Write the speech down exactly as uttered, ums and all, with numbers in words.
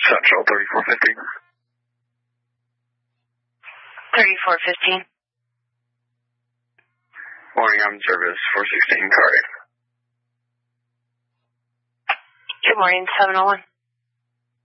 Central thirty-four fifteen. thirty-four fifteen. Morning, I'm in service, four sixteen, car eight. Good morning, seven oh one.